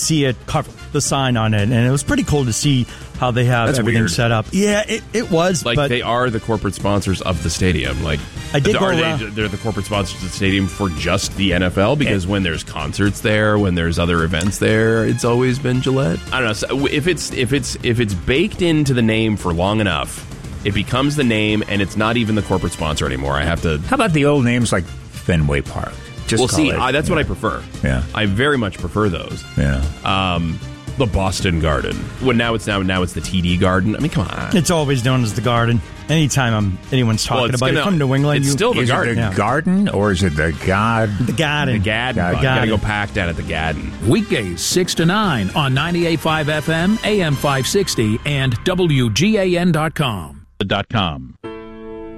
see it cover the sign on it, and it was pretty cool to see how they have everything weird. set up. Yeah, it was. Like, but they are the corporate sponsors of the stadium. Like, I did go around. They're the corporate sponsors of the stadium for just the NFL, because when there's concerts there, when there's other events there, it's always been Gillette. I don't know. So if it's baked into the name for long enough, it becomes the name, and it's not even the corporate sponsor anymore. I have to. How about the old names like Fenway Park? That's what I prefer. Yeah, I very much prefer those. Yeah. The Boston Garden. Well, now it's the TD Garden. I mean, come on. It's always known as the Garden. Anytime anyone's talking about it, come to New England. It's still the Garden. Is it the Garden, or is it the God? The Garden. The Garden. You got to go pack down at the Garden. Weekdays 6 to 9 on 98.5 FM, AM 560, and WGAN.com.